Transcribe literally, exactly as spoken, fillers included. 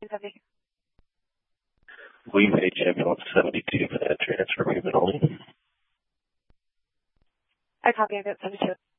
Copy. We page ambulance seventy-two for that transfer movement only. I copy ambulance seventy-two.